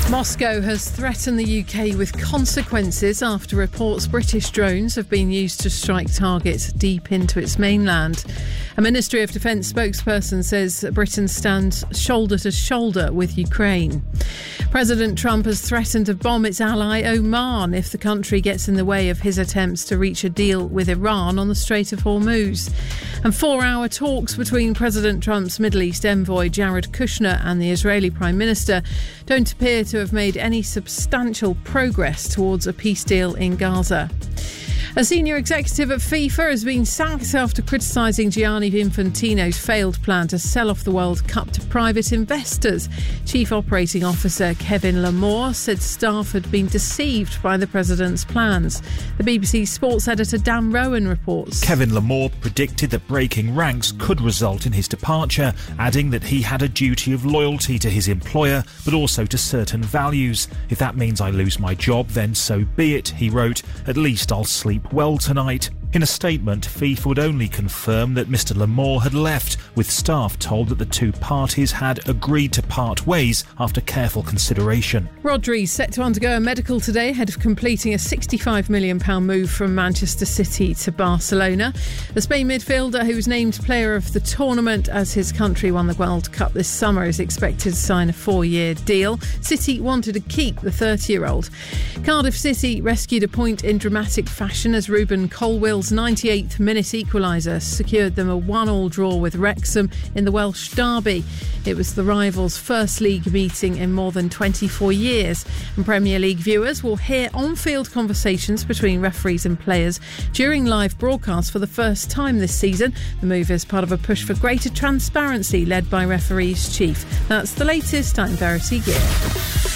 Moscow has threatened the UK with consequences after reports British drones have been used to strike targets deep into its mainland. A Ministry of Defence spokesperson says Britain stands shoulder to shoulder with Ukraine. President Trump has threatened to bomb its ally Oman if the country gets in the way of his attempts to reach a deal with Iran on the Strait of Hormuz. And 4-hour talks between President Trump's Middle East envoy Jared Kushner and the Israeli Prime Minister don't appear to have made any substantial progress towards a peace deal in Gaza. A senior executive at FIFA has been sacked after criticising Gianni Infantino's failed plan to sell off the World Cup to private investors. Chief Operating Officer Kevin Lamore said staff had been deceived by the president's plans. The BBC sports editor Dan Rowan reports. Kevin Lamore predicted that breaking ranks could result in his departure, adding that he had a duty of loyalty to his employer, but also to certain values. If that means I lose my job, then so be it, he wrote. At least I'll sleep well tonight. In a statement, FIFA would only confirm that Mr Lamore had left, with staff told that the two parties had agreed to part ways after careful consideration. Rodri's set to undergo a medical today ahead of completing a £65 million move from Manchester City to Barcelona. The Spain midfielder, who was named player of the tournament as his country won the World Cup this summer, is expected to sign a 4-year deal. City wanted to keep the 30-year-old. Cardiff City rescued a point in dramatic fashion as Ruben Colwill's 98th minute equaliser secured them a 1-1 draw with Wrexham in the Welsh derby. It was the rivals' first league meeting in more than 24 years. And Premier League viewers will hear on-field conversations between referees and players during live broadcasts for the first time this season. The move is part of a push for greater transparency led by referees' chief. That's the latest. I'm Verity Gear.